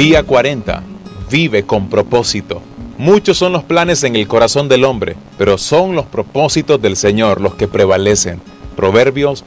Día 40. Vive con propósito. Muchos son los planes en el corazón del hombre, pero son los propósitos del Señor los que prevalecen. Proverbios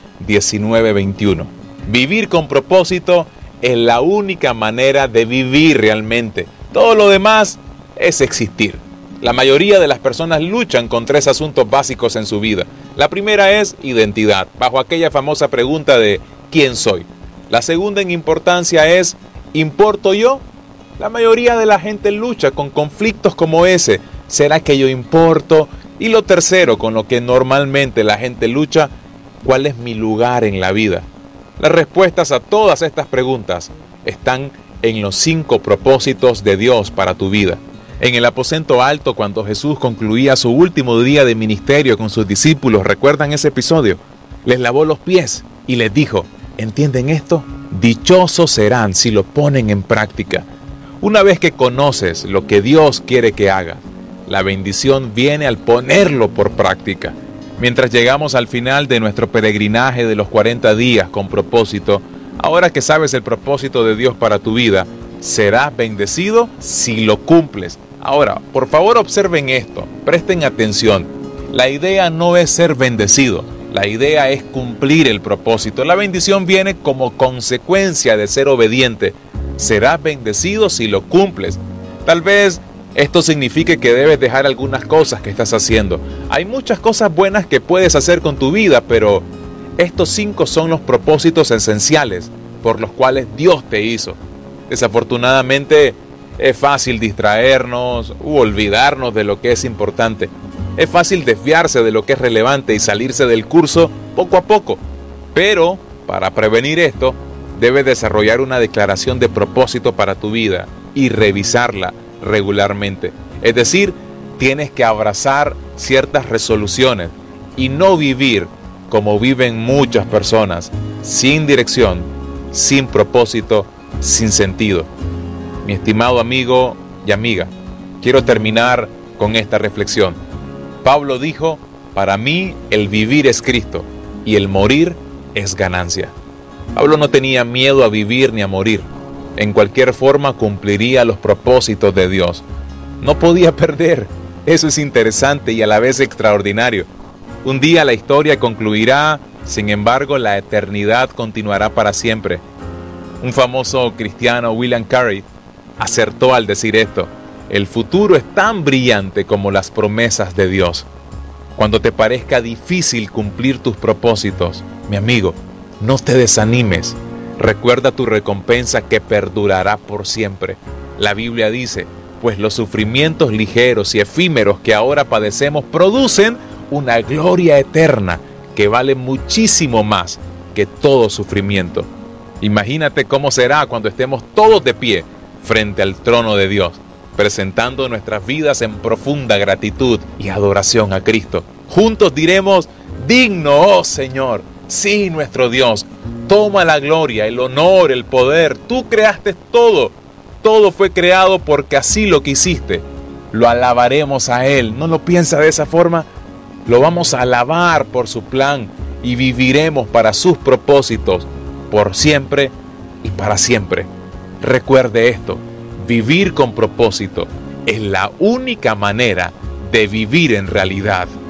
19:21. Vivir con propósito es la única manera de vivir realmente. Todo lo demás es existir. La mayoría de las personas luchan con 3 asuntos básicos en su vida. La primera es identidad, bajo aquella famosa pregunta de ¿quién soy? La segunda en importancia es ¿importo yo? La mayoría de la gente lucha con conflictos como ese. ¿Será que yo importo? Y lo tercero, con lo que normalmente la gente lucha, ¿cuál es mi lugar en la vida? Las respuestas a todas estas preguntas están en los 5 propósitos de Dios para tu vida. En el aposento alto, cuando Jesús concluía su último día de ministerio con sus discípulos, ¿recuerdan ese episodio? Les lavó los pies y les dijo, ¿entienden esto? Dichosos serán si lo ponen en práctica. Una vez que conoces lo que Dios quiere que hagas, la bendición viene al ponerlo por práctica. Mientras llegamos al final de nuestro peregrinaje de los 40 días con propósito, ahora que sabes el propósito de Dios para tu vida, serás bendecido si lo cumples. Ahora, por favor observen esto, presten atención. La idea no es ser bendecido, la idea es cumplir el propósito. La bendición viene como consecuencia de ser obediente. Serás bendecido si lo cumples. Tal vez esto signifique que debes dejar algunas cosas que estás haciendo. Hay muchas cosas buenas que puedes hacer con tu vida, pero estos 5 son los propósitos esenciales por los cuales Dios te hizo. Desafortunadamente, es fácil distraernos u olvidarnos de lo que es importante. Es fácil desviarse de lo que es relevante y salirse del curso poco a poco. Pero, para prevenir esto, debes desarrollar una declaración de propósito para tu vida y revisarla regularmente. Es decir, tienes que abrazar ciertas resoluciones y no vivir como viven muchas personas, sin dirección, sin propósito, sin sentido. Mi estimado amigo y amiga, quiero terminar con esta reflexión. Pablo dijo, para mí el vivir es Cristo y el morir es ganancia. Pablo no tenía miedo a vivir ni a morir. En cualquier forma cumpliría los propósitos de Dios. No podía perder. Eso es interesante y a la vez extraordinario. Un día la historia concluirá, sin embargo la eternidad continuará para siempre. Un famoso cristiano, William Carey, acertó al decir esto: el futuro es tan brillante como las promesas de Dios. Cuando te parezca difícil cumplir tus propósitos, mi amigo, no te desanimes. Recuerda tu recompensa que perdurará por siempre. La Biblia dice, pues los sufrimientos ligeros y efímeros que ahora padecemos producen una gloria eterna que vale muchísimo más que todo sufrimiento. Imagínate cómo será cuando estemos todos de pie frente al trono de Dios, presentando nuestras vidas en profunda gratitud y adoración a Cristo. Juntos diremos, digno, oh Señor, sí, nuestro Dios, toma la gloria, el honor, el poder. Tú creaste todo. Todo fue creado porque así lo quisiste. Lo alabaremos a Él. ¿No lo piensa de esa forma? Lo vamos a alabar por su plan y viviremos para sus propósitos por siempre y para siempre. Recuerde esto, vivir con propósito es la única manera de vivir en realidad.